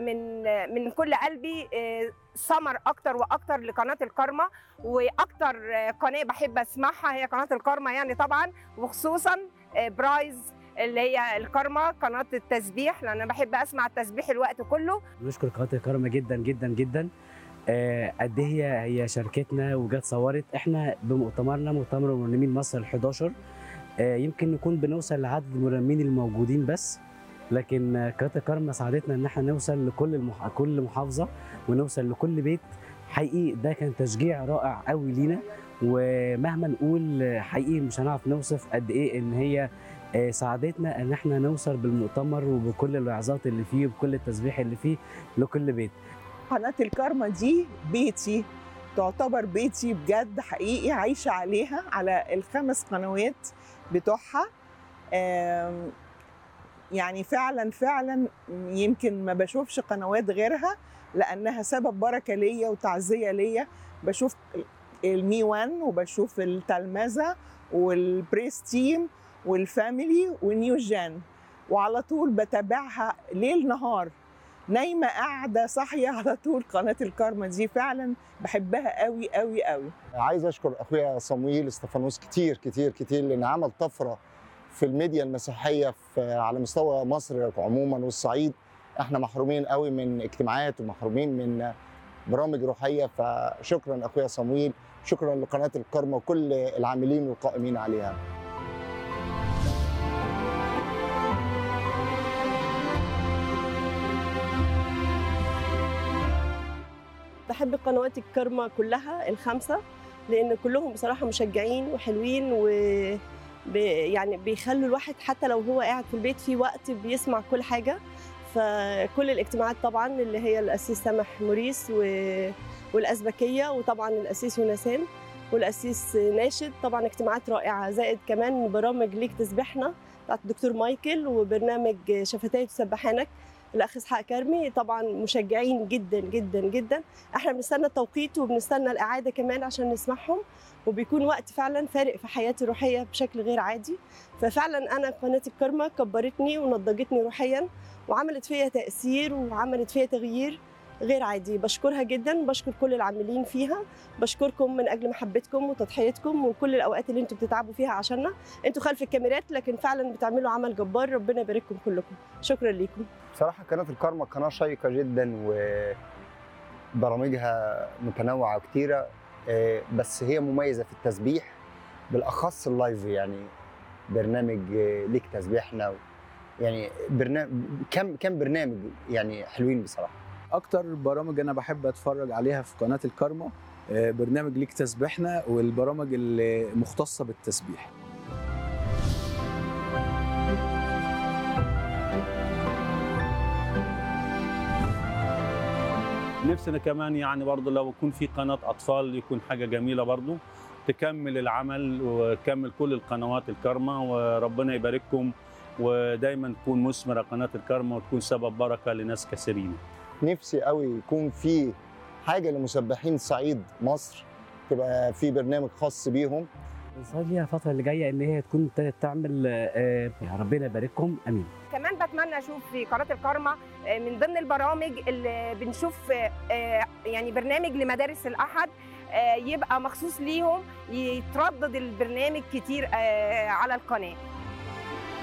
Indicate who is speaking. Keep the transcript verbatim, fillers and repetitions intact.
Speaker 1: من من كل قلبي سمر اكتر واكتر لقناه الكارما، واكتر قناه بحب اسمعها هي قناه الكارما يعني طبعا، وخصوصا برايز اللي هي الكارما قناه التسبيح، لان انا بحب اسمع التسبيح الوقت كله.
Speaker 2: بنشكر قناه الكارما جدا جدا جدا. قد هي هي شاركتنا وجت صورت احنا بمؤتمرنا مؤتمر مرنمين مصر الحداشر. يمكن نكون بنوصل لعدد المرنمين الموجودين بس، لكن قناه الكارما ساعدتنا ان احنا نوصل لكل المح... كل محافظه ونوصل لكل بيت. حقيقي ده كان تشجيع رائع قوي لينا، ومهما نقول حقيقي مش هنعرف نوصف قد ايه ان هي ساعدتنا ان احنا نوصل بالمؤتمر وبكل الوعظات اللي فيه وبكل التسبيح اللي فيه لكل بيت.
Speaker 3: قناه الكارما دي بيتي، تعتبر بيتي بجد حقيقي، عايشه عليها على الخمس قنوات بتوعها. يعني فعلا فعلا يمكن ما بشوفش قنوات غيرها، لانها سبب بركه ليا وتعزيه ليا. بشوف المي وان وبشوف التلمذه والبريس تيم والفاميلي ونيو جان، وعلى طول بتابعها ليل نهار، نايمه قاعده صاحيه على طول. قناه الكارما دي فعلا بحبها قوي قوي قوي.
Speaker 4: عايز اشكر اخويا صمويل استفانوس كتير كتير كتير، لان عمل طفره في الميديا المسيحيه في على مستوى مصر عموما والصعيد. احنا محرومين قوي من اجتماعات ومحرومين من برامج روحيه، فشكرا اخويا صمويل، شكرا لقناه الكارما وكل العاملين والقائمين عليها.
Speaker 5: بحب قنوات الكارما كلها الخمسه، لان كلهم بصراحه مشجعين وحلوين، و يعني بيخلوا الواحد حتى لو هو قاعد في البيت في وقت بيسمع كل حاجه. فكل الاجتماعات طبعا اللي هي القسيس سامح موريس والازبكيه، وطبعا القسيس يونسان والقسيس ناشد، طبعا اجتماعات رائعه، زائد كمان برامج ليك تسبحنا بتاعت الدكتور مايكل، وبرنامج شفتاي تسبحانك الاخ اسحاق كرمي. طبعا مشجعين جدا جدا جدا. احنا بنستنى التوقيت وبنستنى الاعاده كمان عشان نسمعهم، وبيكون وقت فعلا فارق في حياتي الروحيه بشكل غير عادي. ففعلا انا قناه الكارما كبرتني ونضجتني روحيا، وعملت فيا تاثير وعملت فيا تغيير غير عادي. بشكرها جدا، بشكر كل العاملين فيها، بشكركم من اجل محبتكم وتضحيتكم وكل الاوقات اللي انتم بتتعبوا فيها عشاننا. انتوا خلف الكاميرات لكن فعلا بتعملوا عمل جبار، ربنا يبارككم كلكم. شكرا ليكم.
Speaker 4: بصراحه قناه الكارما قناه شيقه جدا وبرامجها متنوعه وكتيره، بس هي مميزه في التسبيح بالاخص اللايف. يعني برنامج ليك تسبيحنا، يعني برنامج كم كم برنامج يعني حلوين بصراحه.
Speaker 6: اكتر برامج انا بحب اتفرج عليها في قناه الكارما برنامج ليك تسبيحنا والبرامج المختصه بالتسبيح.
Speaker 7: نفسنا كمان يعني برضه لو يكون في قناه اطفال يكون حاجه جميله برضه تكمل العمل وتكمل كل القنوات الكارما، وربنا يبارككم ودايما تكون مثمره قناه الكارما وتكون سبب بركه لناس كثيرين.
Speaker 4: نفسي قوي يكون في حاجه لمسبحين صعيد مصر، تبقى في برنامج خاص بيهم.
Speaker 2: بنصلي ليها الفتره اللي جايه ان هي تكون تعمل يا ربنا يبارككم، امين.
Speaker 1: كمان بتمنى اشوف في قناه الكارما من ضمن البرامج اللي بنشوف يعني برنامج لمدارس الاحد يبقى مخصوص ليهم، يتردد البرنامج كتير على القناه.